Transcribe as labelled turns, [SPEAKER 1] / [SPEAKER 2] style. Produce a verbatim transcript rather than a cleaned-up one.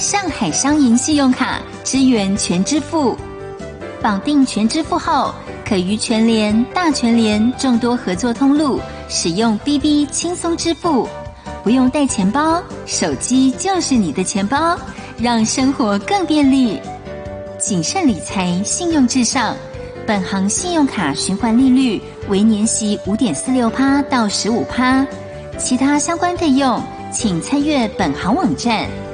[SPEAKER 1] 上海商银信用卡支援全支付，绑定全支付后，可于全联、大全联众多合作通路使用 B B 轻松支付，不用带钱包，手机就是你的钱包，让生活更便利。谨慎理财，信用至上。本行信用卡循环利率为年息 百分之五点四六 到 百分之十五， 其他相关费用请参阅本行网站。